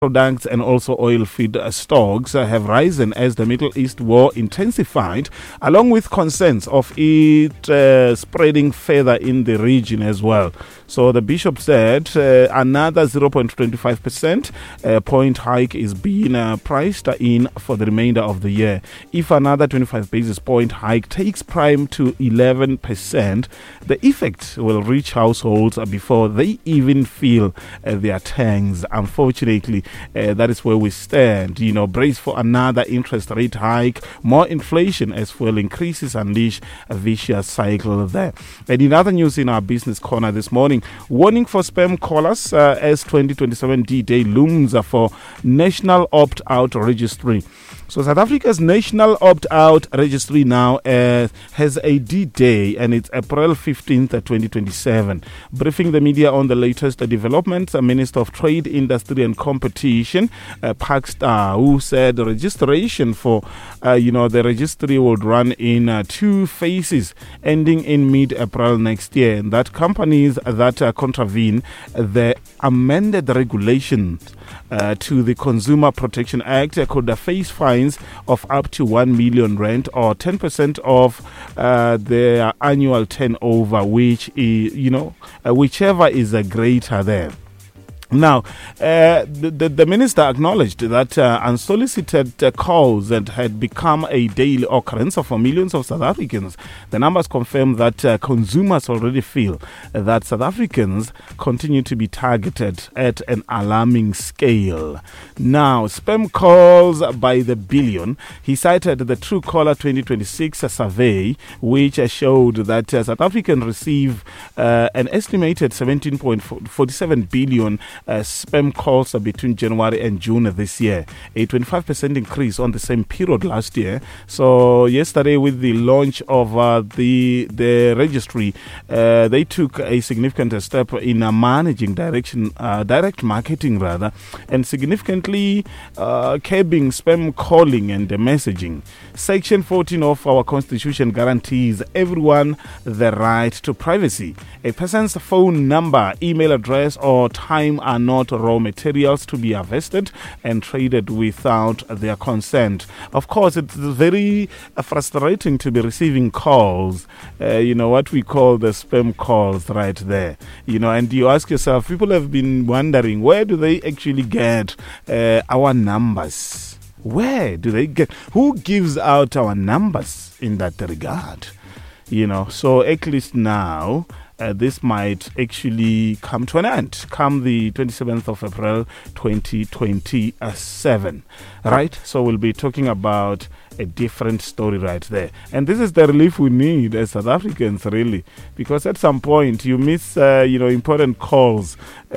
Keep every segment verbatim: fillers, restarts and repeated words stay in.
products and also oil feed stocks uh, have risen as the Middle East war intensified, along with concerns of it uh, spreading further in the region as well. So the bishop said uh, another zero point two five percent uh, point hike is being uh, priced in for the remainder of the year. If another twenty-five basis point hike takes prime to eleven percent, the effect will reach households before they even feel uh, their tangs. Unfortunately, uh, that is where we stand. You know, brace for another interest rate hike, more inflation as fuel increases unleash a vicious cycle there. And in other news in our business corner this morning, warning for spam callers uh, as twenty twenty-seven D-Day looms for National Opt-Out Registry. So South Africa's National Opt-Out Registry now uh, has a D-Day, and it's April fifteenth, twenty twenty-seven. Briefing the media on the latest developments, the Minister of Trade, Industry and Competition, uh, Park Star, who said the registration for, uh, you know, the registry would run in uh, two phases, ending in mid-April next year, and that companies that uh, contravene the amended regulations Uh, to the Consumer Protection Act uh, could uh, face fines of up to one million rand or ten percent of uh, their annual turnover, which is, you know, uh, whichever is uh, greater there. Now, uh, the, the, the minister acknowledged that uh, unsolicited uh, calls that had become a daily occurrence for millions of South Africans. The numbers confirm that uh, consumers already feel that South Africans continue to be targeted at an alarming scale. Now, spam calls by the billion. He cited the Truecaller twenty twenty-six survey, which uh, showed that uh, South Africans receive uh, an estimated seventeen point four seven billion Uh, spam calls between January and June this year, a twenty-five percent increase on the same period last year. So yesterday, with the launch of uh, the the registry, uh, they took a significant step in uh, managing direction, uh, direct marketing rather, and significantly uh, curbing spam calling and uh, messaging. Section fourteen of our Constitution guarantees everyone the right to privacy. A person's phone number, email address, or time are not raw materials to be harvested and traded without their consent. Of course, it's very uh, frustrating to be receiving calls, uh, you know, what we call the spam calls right there, you know, and you ask yourself, people have been wondering, where do they actually get uh, our numbers? Where do they get, who gives out our numbers in that regard? You know, so at least now, Uh, this might actually come to an end come the twenty-seventh of April twenty twenty-seven, right? So we'll be talking about a different story right there, and this is the relief we need as South Africans, really, because at some point you miss uh, you know, important calls,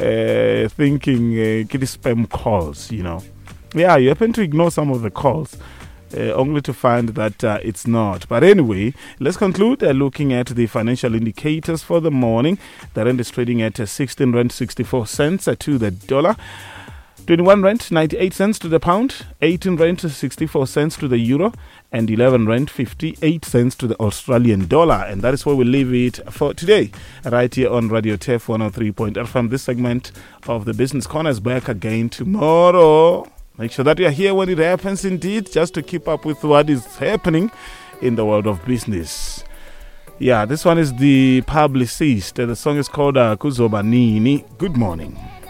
uh, thinking uh, kitty spam calls, you know. Yeah, you happen to ignore some of the calls, Uh, only to find that uh, it's not. But anyway, let's conclude uh, looking at the financial indicators for the morning. The rand is trading at uh, sixteen rand sixty-four cents uh, to the dollar, twenty-one rand ninety-eight cents to the pound, eighteen rand sixty-four cents to the euro, and eleven rand fifty-eight cents to the Australian dollar. And that is where we leave it for today, right here on Radio T E F one oh three point five. From this segment of the Business Corner is back again tomorrow. Make sure that you are here when it happens, indeed, just to keep up with what is happening in the world of business. Yeah, this one is The Publicist. The song is called uh, Kuzoba Nini. Good morning.